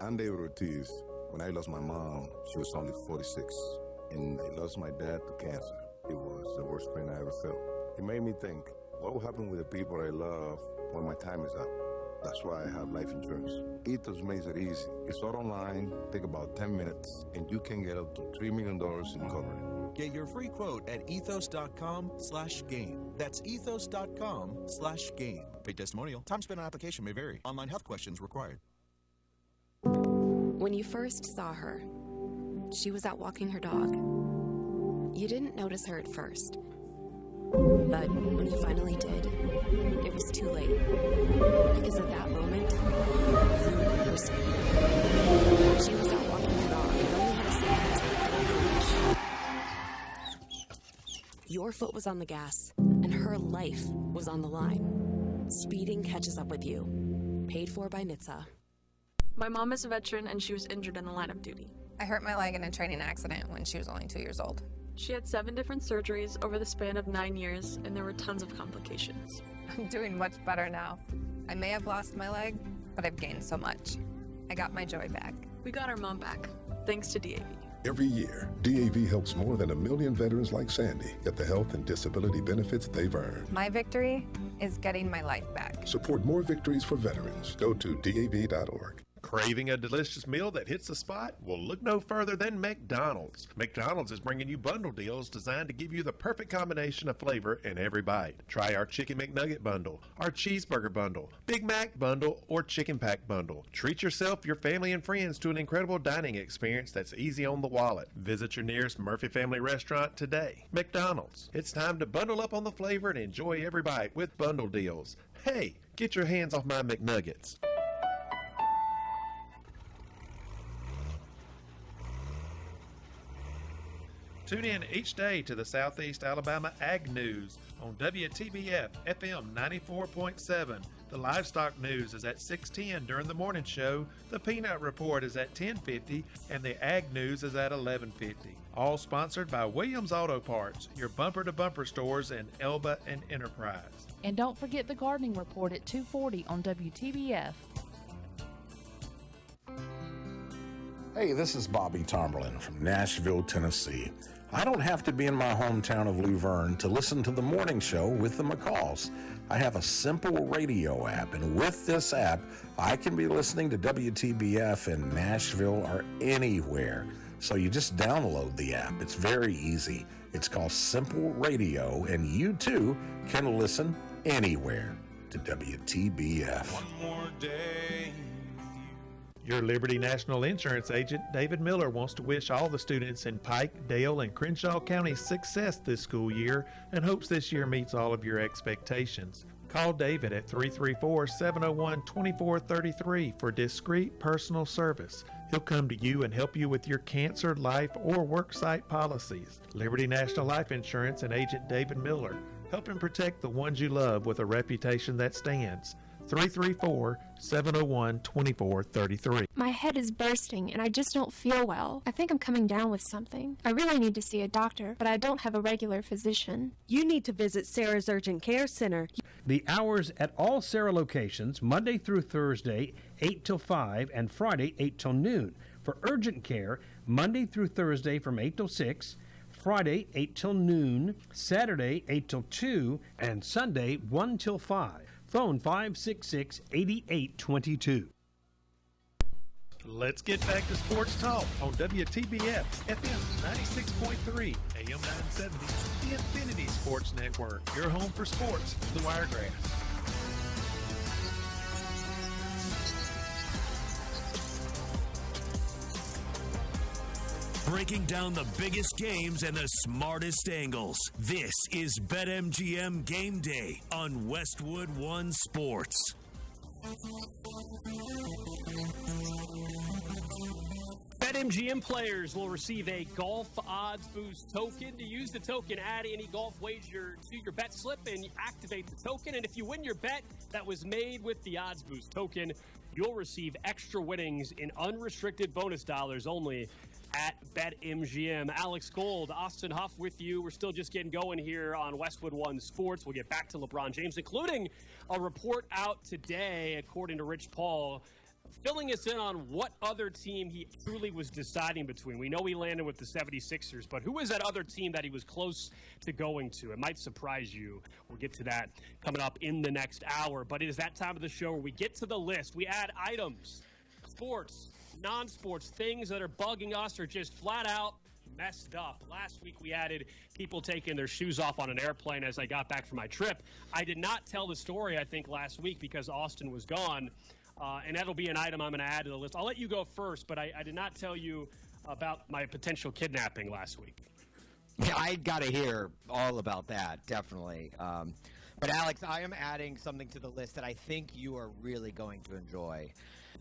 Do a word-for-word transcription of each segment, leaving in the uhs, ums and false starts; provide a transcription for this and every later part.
I'm David Ortiz. When I lost my mom, she was only forty-six. And I lost my dad to cancer. It was the worst pain I ever felt. It made me think, what will happen with the people I love when my time is up? That's why I have life insurance. Ethos makes it easy. It's all online, take about ten minutes, and you can get up to three million dollars in coverage. Get your free quote at ethos.com slash game. That's ethos.com slash game. Paid testimonial. Time spent on application may vary. Online health questions required. When you first saw her, she was out walking her dog. You didn't notice her at first. But when you finally did, it was too late. Because at that moment, you were speeding. She was out walking her dog and only had a second to get over the reach. Your foot was on the gas, and her life was on the line. Speeding catches up with you. Paid for by N H T S A. My mom is a veteran, and she was injured in the line of duty. I hurt my leg in a training accident when she was only two years old. She had seven different surgeries over the span of nine years, and there were tons of complications. I'm doing much better now. I may have lost my leg, but I've gained so much. I got my joy back. We got our mom back, thanks to D A V. Every year, D A V helps more than a million veterans like Sandy get the health and disability benefits they've earned. My victory is getting my life back. Support more victories for veterans. Go to D A V dot org. Craving a delicious meal that hits the spot? Well, look no further than McDonald's. McDonald's is bringing you bundle deals designed to give you the perfect combination of flavor in every bite. Try our Chicken McNugget bundle, our Cheeseburger bundle, Big Mac bundle, or Chicken Pack bundle. Treat yourself, your family, and friends to an incredible dining experience that's easy on the wallet. Visit your nearest Murphy Family restaurant today. McDonald's. It's time to bundle up on the flavor and enjoy every bite with bundle deals. Hey, get your hands off my McNuggets. Tune in each day to the Southeast Alabama Ag News on W T B F F M ninety-four point seven. The Livestock News is at six ten during the morning show, the Peanut Report is at ten fifty, and the Ag News is at eleven fifty. All sponsored by Williams Auto Parts, your bumper-to-bumper stores in Elba and Enterprise. And don't forget the Gardening Report at two forty on W T B F. Hey, this is Bobby Tomberlin from Nashville, Tennessee. I don't have to be in my hometown of Luverne to listen to the morning show with the McCalls. I have a simple radio app, and with this app, I can be listening to W T B F in Nashville or anywhere. So you just download the app. It's very easy. It's called Simple Radio, and you too can listen anywhere to W T B F. One more day. Your Liberty National Insurance agent, David Miller, wants to wish all the students in Pike, Dale, and Crenshaw counties success this school year and hopes this year meets all of your expectations. Call David at three three four, seven oh one, two four three three for discreet personal service. He'll come to you and help you with your cancer, life, or worksite policies. Liberty National Life Insurance and agent David Miller, helping protect the ones you love with a reputation that stands. three three four, seven oh one, two four three three. My head is bursting and I just don't feel well. I think I'm coming down with something. I really need to see a doctor, but I don't have a regular physician. You need to visit Sarah's Urgent Care Center. The hours at all Sarah locations, Monday through Thursday, eight till five, and Friday, eight till noon. For urgent care, Monday through Thursday from eight till six, Friday, eight till noon, Saturday, eight till two, and Sunday, one till five. Phone five six six, eight eight two two. Let's get back to sports talk on W T B F F M ninety-six point three, A M nine seventy, the Infinity Sports Network, your home for sports, the Wiregrass. Breaking down the biggest games and the smartest angles. This is BetMGM Game Day on Westwood One Sports. BetMGM players will receive a Golf Odds Boost token. To use the token, add any golf wager to your bet slip and activate the token. And if you win your bet that was made with the Odds Boost token, you'll receive extra winnings in unrestricted bonus dollars only at BetMGM. Alex Gold, Austin Huff with you. We're still just getting going here on Westwood One Sports. We'll get back to LeBron James, including a report out today, according to Rich Paul, filling us in on what other team he truly was deciding between. We know he landed with the seventy-sixers, but who is that other team that he was close to going to? It might surprise you. We'll get to that coming up in the next hour. But it is that time of the show where we get to the list. We add items, sports, non-sports, things that are bugging us or just flat out messed up. Last week we added people taking their shoes off on an airplane as I got back from my trip. I did not tell the story, I think, last week because Austin was gone, uh, and that'll be an item I'm going to add to the list. I'll let you go first, but I, I did not tell you about my potential kidnapping last week. Yeah, I got to hear all about that, definitely. Um, but, Alex, I am adding something to the list that I think you are really going to enjoy.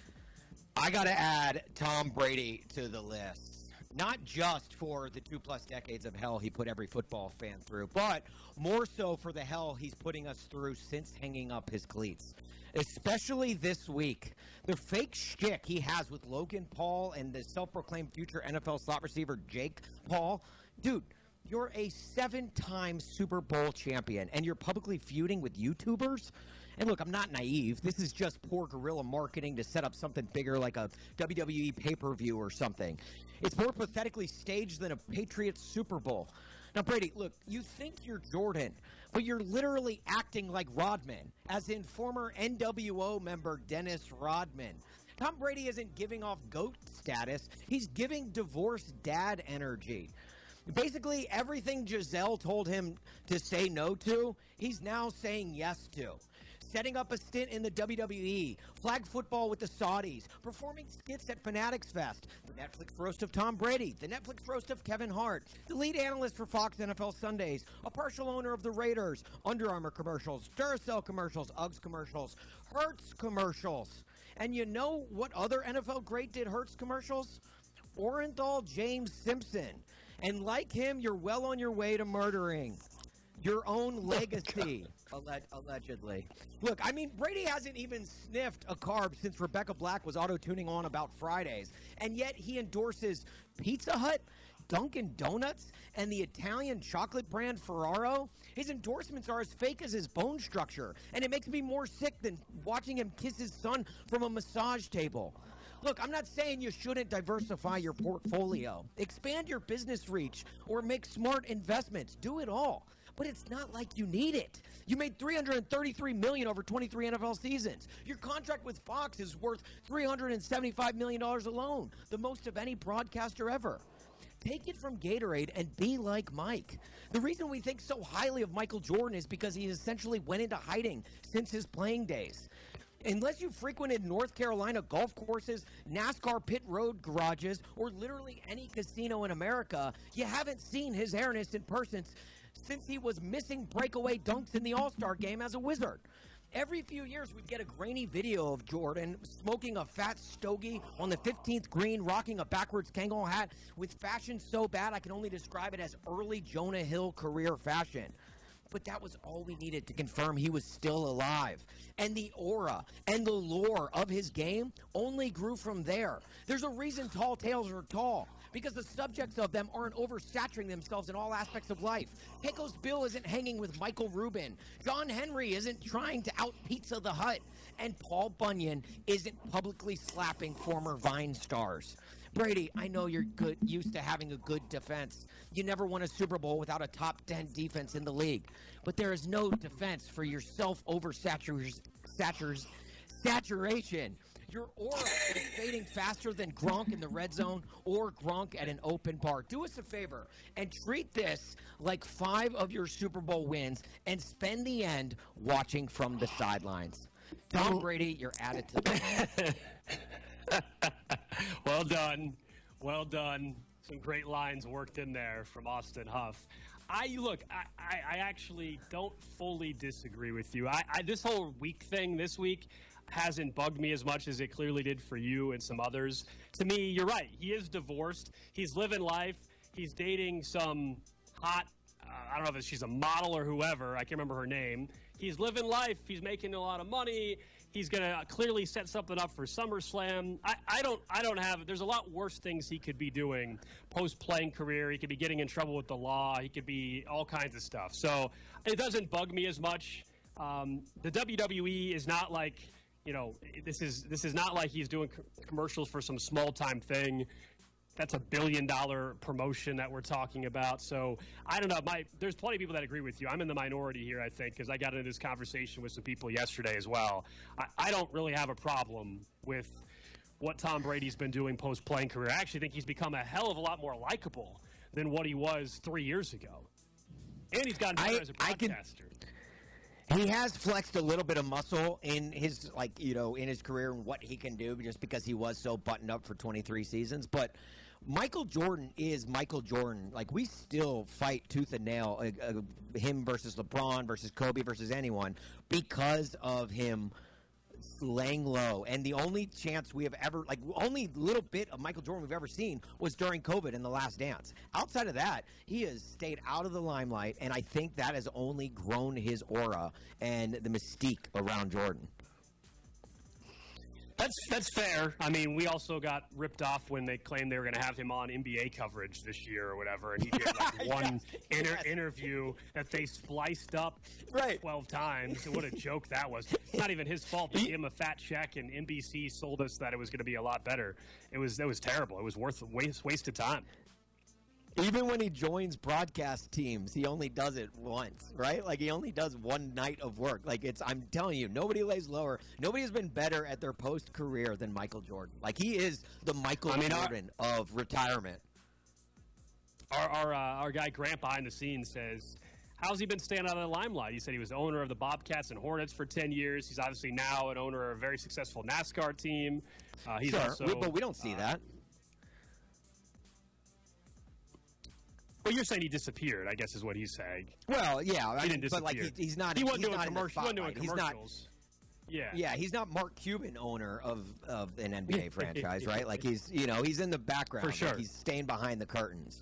I got to add Tom Brady to the list. Not just for the two-plus decades of hell he put every football fan through, but more so for the hell he's putting us through since hanging up his cleats. Especially this week. The fake shtick he has with Logan Paul and the self-proclaimed future N F L slot receiver Jake Paul. Dude, you're a seven-time Super Bowl champion, and you're publicly feuding with YouTubers? And look, I'm not naive. This is just poor guerrilla marketing to set up something bigger like a W W E pay-per-view or something. It's more pathetically staged than a Patriots Super Bowl. Now, Brady, look, you think you're Jordan, but you're literally acting like Rodman, as in former N W O member Dennis Rodman. Tom Brady isn't giving off GOAT status. He's giving divorced dad energy. Basically, everything Giselle told him to say no to, he's now saying yes to. Setting up a stint in the W W E, flag football with the Saudis, performing skits at Fanatics Fest, the Netflix roast of Tom Brady, the Netflix roast of Kevin Hart, the lead analyst for Fox N F L Sundays, a partial owner of the Raiders, Under Armour commercials, Duracell commercials, Uggs commercials, Hertz commercials. And you know what other N F L great did Hertz commercials? Orenthal James Simpson. And like him, you're well on your way to murdering your own legacy. Alleg- allegedly. Look, I mean, Brady hasn't even sniffed a carb since Rebecca Black was auto-tuning on about Fridays. And yet he endorses Pizza Hut, Dunkin' Donuts, and the Italian chocolate brand Ferraro. His endorsements are as fake as his bone structure. And it makes me more sick than watching him kiss his son from a massage table. Look, I'm not saying you shouldn't diversify your portfolio. Expand your business reach or make smart investments. Do it all. But it's not like you need it. You made three hundred thirty-three million dollars over twenty-three N F L seasons. Your contract with Fox is worth three hundred seventy-five million dollars alone, the most of any broadcaster ever. Take it from Gatorade and be like Mike. The reason we think so highly of Michael Jordan is because he essentially went into hiding since his playing days. Unless you frequented North Carolina golf courses, NASCAR pit road garages, or literally any casino in America, you haven't seen his hairness in person since he was missing breakaway dunks in the All-Star game as a Wizard. Every few years, we'd get a grainy video of Jordan smoking a fat stogie on the fifteenth green, rocking a backwards Kangol hat with fashion so bad I can only describe it as early Jonah Hill career fashion. But that was all we needed to confirm he was still alive. And the aura and the lore of his game only grew from there. There's a reason tall tales are tall, because the subjects of them aren't oversaturating themselves in all aspects of life. Pecos Bill isn't hanging with Michael Rubin. John Henry isn't trying to out Pizza the Hut. And Paul Bunyan isn't publicly slapping former Vine stars. Brady, I know you're good, used to having a good defense. You never won a Super Bowl without a top ten defense in the league. But there is no defense for your self-oversaturation. Your aura is fading faster than Gronk in the red zone or Gronk at an open bar. Do us a favor and treat this like five of your Super Bowl wins and spend the end watching from the sidelines. Tom Brady, you're added to the Well done. Well done. Some great lines worked in there from Austin Huff. I look, I, I, I actually don't fully disagree with you. I, I this whole week thing this week hasn't bugged me as much as it clearly did for you and some others. To me, you're right. He is divorced. He's living life. He's dating some hot, uh, I don't know if she's a model or whoever. I can't remember her name. He's living life. He's making a lot of money. He's going to clearly set something up for SummerSlam. I, I don't I don't have – there's a lot worse things he could be doing post-playing career. He could be getting in trouble with the law. He could be all kinds of stuff. So it doesn't bug me as much. Um, the W W E is not like – you know, this is this is not like he's doing co- commercials for some small time thing. That's a billion dollar promotion that we're talking about. So I don't know. My there's plenty of people that agree with you. I'm in the minority here, I think, because I got into this conversation with some people yesterday as well. I, I don't really have a problem with what Tom Brady's been doing post playing career. I actually think he's become a hell of a lot more likable than what he was three years ago. And he's gotten better I, as a broadcaster. He has flexed a little bit of muscle in his, like, you know, in his career and what he can do just because he was so buttoned up for twenty-three seasons. But Michael Jordan is Michael Jordan. Like, we still fight tooth and nail, uh, uh, him versus LeBron versus Kobe versus anyone because of him laying low. And the only chance we have ever, like, only little bit of Michael Jordan we've ever seen was during COVID in The Last Dance. Outside of that, he has stayed out of the limelight, and I think that has only grown his aura and the mystique around Jordan. That's that's fair. I mean, we also got ripped off when they claimed they were going to have him on N B A coverage this year or whatever, and he did like one yes, inter- yes. interview that they spliced up right. twelve times. And what a joke that was. It's not even his fault. They gave him a fat check, and N B C sold us that it was going to be a lot better. It was that was terrible. It was worth waste wasted time. Even when he joins broadcast teams, he only does it once, right? Like, he only does one night of work. Like, it's, I'm telling you, nobody lays lower. Nobody has been better at their post-career than Michael Jordan. Like, he is the Michael I mean, Jordan our, of retirement. Our our, uh, our guy Grant behind the scenes says, how's he been staying out of the limelight? He said he was the owner of the Bobcats and Hornets for ten years. He's obviously now an owner of a very successful NASCAR team. Uh, he's sure, also, we, but we don't see uh, that. Well, you're saying he disappeared, I guess is what he's saying. Well, yeah. He I, didn't disappear. But, like, he, he's not He wasn't he's doing, not commercial, he wasn't doing He's not, commercials. Yeah. Yeah, he's not Mark Cuban owner of, of an N B A franchise, right? Like, he's, you know, he's in the background. For sure. Like, he's staying behind the curtains.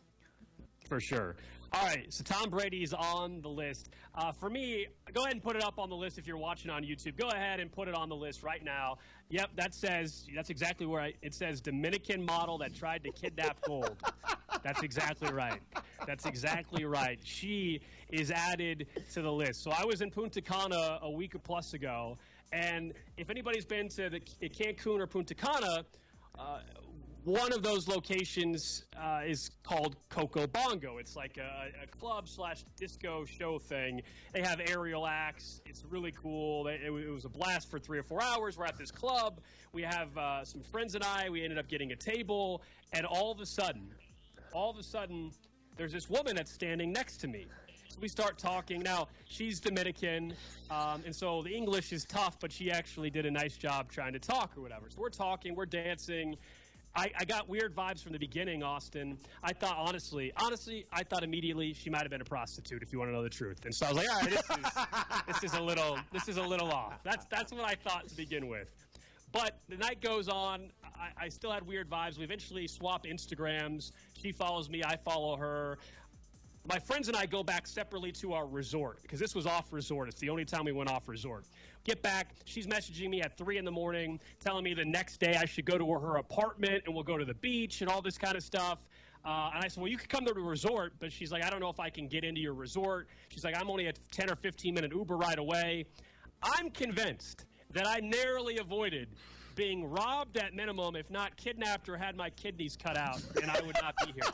For sure. All right, so Tom Brady's on the list. Uh, for me, go ahead and put it up on the list if you're watching on YouTube. Go ahead and put it on the list right now. Yep, that says, that's exactly where I, it says Dominican model that tried to kidnap gold. That's exactly right. That's exactly right. She is added to the list. So I was in Punta Cana a week or plus ago, and if anybody's been to the Cancun or Punta Cana, uh, one of those locations uh, is called Coco Bongo. It's like a, a club slash disco show thing. They have aerial acts. It's really cool. They, it, it was a blast for three or four hours. We're at this club. We have uh, some friends and I. We ended up getting a table, and all of a sudden, all of a sudden, there's this woman that's standing next to me. So we start talking. Now, she's Dominican, um, and so the English is tough, but she actually did a nice job trying to talk or whatever. So we're talking, we're dancing. I, I got weird vibes from the beginning, Austin. I thought, honestly, honestly, I thought immediately she might have been a prostitute, if you want to know the truth. And so I was like, all right, this is, this is a little, this is a little off. That's that's what I thought to begin with. But the night goes on. I, I still had weird vibes. We eventually swap Instagrams. She follows me. I follow her. My friends and I go back separately to our resort because this was off resort. It's the only time we went off resort. Get back. She's messaging me at three in the morning, telling me the next day I should go to her apartment and we'll go to the beach and all this kind of stuff. Uh, and I said, well, you could come to the resort. But she's like, I don't know if I can get into your resort. She's like, I'm only a ten or fifteen minute Uber ride away. I'm convinced that I narrowly avoided being robbed at minimum, if not kidnapped or had my kidneys cut out, and I would not be here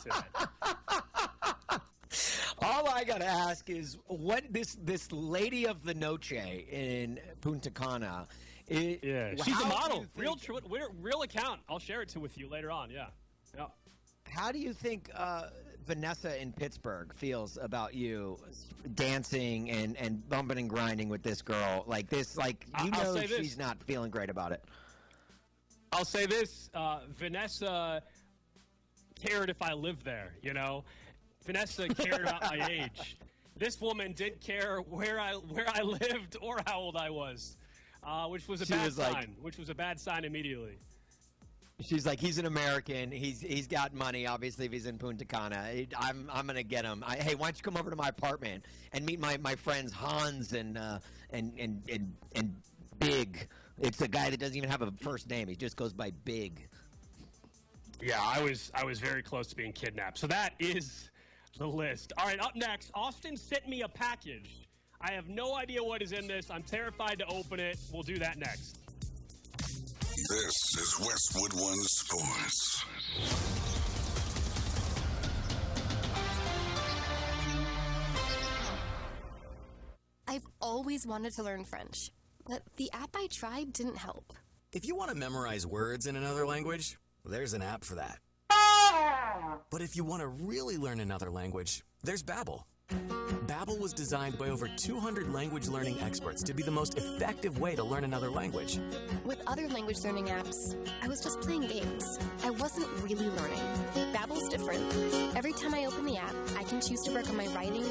today. All I gotta ask is, what this this lady of the noche in Punta Cana? It, yeah, she's a model, real tr- real account. I'll share it to with you later on. Yeah. yeah. How do you think uh, Vanessa in Pittsburgh feels about you dancing and, and bumping and grinding with this girl? Like this, like you I'll know say she's this. not feeling great about it. I'll say this: uh, Vanessa cared if I lived there. You know. Vanessa cared about my age. This woman didn't care where I where I lived or how old I was, uh, which was a She bad was sign. like- which was a bad sign immediately. She's like, he's an American. He's he's got money. Obviously, if he's in Punta Cana, I'm I'm gonna get him. I, hey, why don't you come over to my apartment and meet my, my friends Hans and uh, and and and and Big. It's a guy that doesn't even have a first name. He just goes by Big. Yeah, I was I was very close to being kidnapped. So that is the list. All right, up next, Austin sent me a package. I have no idea what is in this. I'm terrified to open it. We'll do that next. This is Westwood One Sports. I've always wanted to learn French, but the app I tried didn't help. If you want to memorize words in another language, there's an app for that. But if you want to really learn another language, there's Babbel. Babbel was designed by over two hundred language learning experts to be the most effective way to learn another language. With other language learning apps, I was just playing games. I wasn't really learning. Babbel's different. Every time I open the app, I can choose to work on my writing,